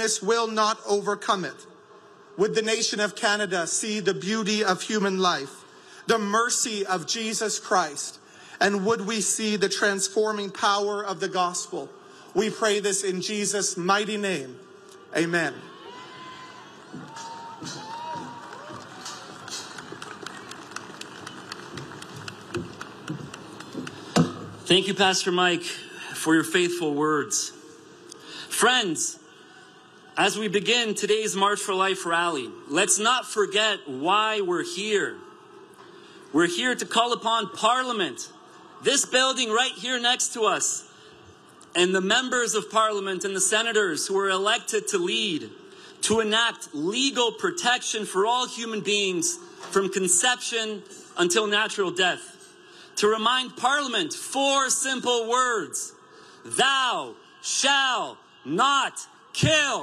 darkness will not overcome it. Would the nation of Canada see the beauty of human life, the mercy of Jesus Christ, and would we see the transforming power of the gospel? We pray this in Jesus' mighty name. Amen. Thank you, Pastor Mike, for your faithful words. Friends, as we begin today's March for Life rally, let's not forget why we're here. We're here to call upon Parliament, this building right here next to us, and the members of Parliament and the senators who are elected to lead, to enact legal protection for all human beings from conception until natural death. To remind Parliament 4 simple words: thou shalt not kill.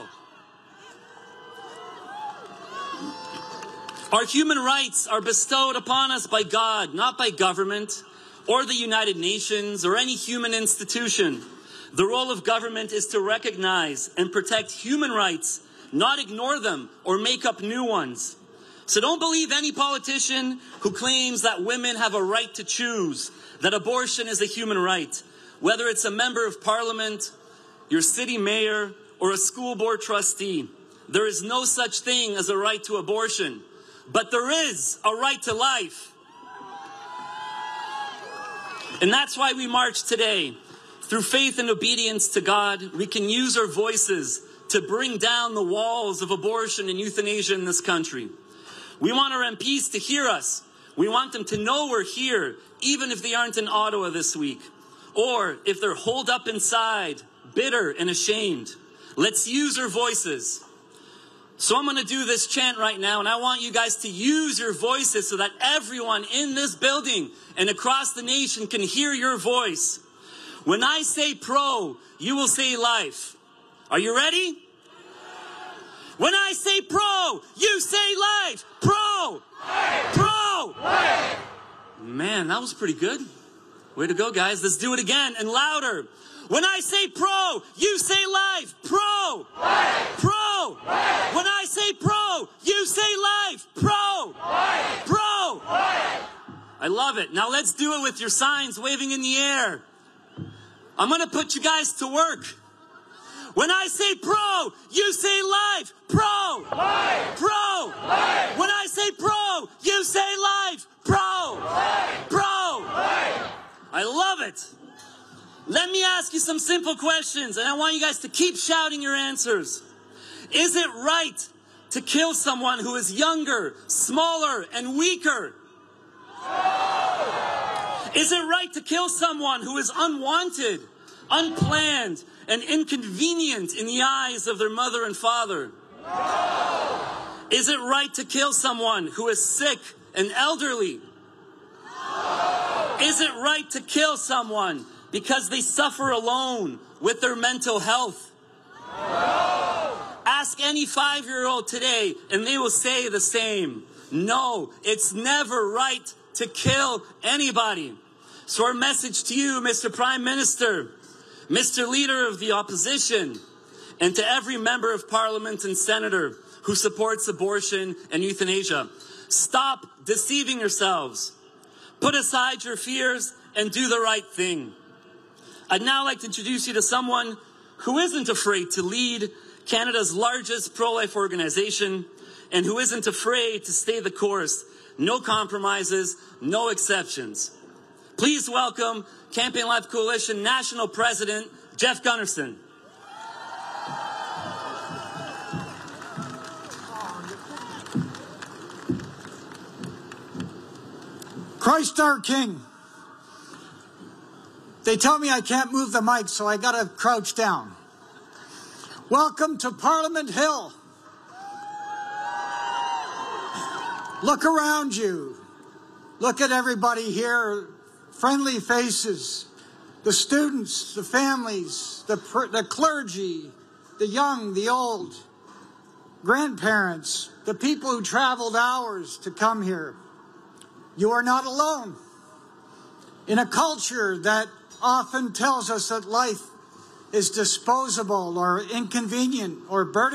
Our human rights are bestowed upon us by God, not by government or the United Nations or any human institution. The role of government is to recognize and protect human rights, not ignore them or make up new ones. So don't believe any politician who claims that women have a right to choose, that abortion is a human right. Whether it's a member of Parliament, your city mayor, or a school board trustee, there is no such thing as a right to abortion. But there is a right to life. And that's why we march today. Through faith and obedience to God, we can use our voices to bring down the walls of abortion and euthanasia in this country. We want our MPs to hear us. We want them to know we're here, even if they aren't in Ottawa this week, or if they're holed up inside, bitter and ashamed. Let's use our voices. So I'm going to do this chant right now, and I want you guys to use your voices so that everyone in this building and across the nation can hear your voice. When I say pro, you will say life. Are you ready? When I say pro, you say life. Pro! Life. Pro! Life. Man, that was pretty good. Way to go, guys. Let's do it again and louder. When I say pro, you say life. Pro! Life. Pro! Life. When I say pro, you say life. Pro! Life. Pro! Life. I love it. Now let's do it with your signs waving in the air. I'm going to put you guys to work. When I say pro, you say life. Pro! Life. Pro! Life. When I say pro, you say life. Pro! Life. Pro! Life. I love it. Let me ask you some simple questions, and I want you guys to keep shouting your answers. Is it right to kill someone who is younger, smaller, and weaker? No. Is it right to kill someone who is unwanted, unplanned, and inconvenient in the eyes of their mother and father? No. Is it right to kill someone who is sick and elderly? No. Is it right to kill someone because they suffer alone with their mental health? No. Ask any 5-year-old today and they will say the same. No, it's never right to kill anybody. So our message to you, Mr. Prime Minister, Mr. Leader of the Opposition, and to every member of Parliament and Senator who supports abortion and euthanasia, stop deceiving yourselves. Put aside your fears and do the right thing. I'd now like to introduce you to someone who isn't afraid to lead Canada's largest pro-life organization and who isn't afraid to stay the course. No compromises, no exceptions. Please welcome Campaign Life Coalition National President, Jeff Gunnarsson. Christ our King. They tell me I can't move the mic, so I gotta crouch down. Welcome to Parliament Hill. Look around you. Look at everybody here. Friendly faces. The students, the families, the clergy, the young, the old, grandparents, the people who traveled hours to come here. You are not alone. In a culture that often tells us that life is disposable or inconvenient or burdensome,